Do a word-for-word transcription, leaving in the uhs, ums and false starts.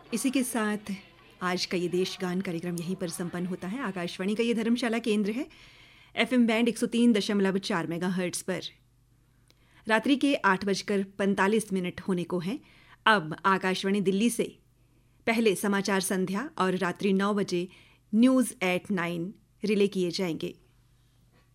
इसी के साथ आज का ये देशगान कार्यक्रम यहीं पर संपन्न होता है। आकाशवाणी का ये धर्मशाला केंद्र है, एफएम बैंड एक सौ तीन दशमलव चार मेगा हर्ट्स पर। रात्रि के आठ बजकर पैंतालीस मिनट होने को हैं। अब आकाशवाणी दिल्ली से पहले समाचार संध्या और रात्रि नौ बजे न्यूज़ एट नाइन रिले किए जाएंगे।